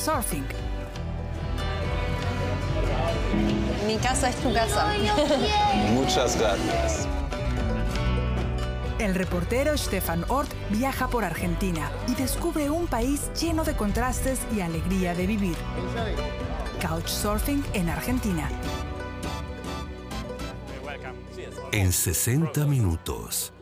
Couchsurfing. Mi casa es tu casa. Muchas gracias. El reportero Stefan Ort viaja por Argentina y descubre un país lleno de contrastes y alegría de vivir. Couchsurfing en Argentina. En 60 minutos.